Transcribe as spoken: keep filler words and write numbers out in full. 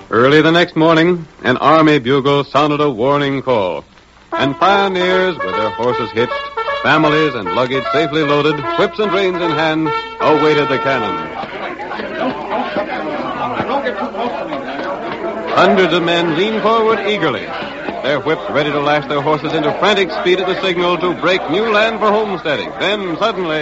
Early the next morning, an army bugle sounded a warning call. And pioneers, with their horses hitched, families and luggage safely loaded, whips and reins in hand, awaited the cannon. Hundreds of men leaned forward eagerly, their whips ready to lash their horses into frantic speed at the signal to break new land for homesteading. Then, suddenly...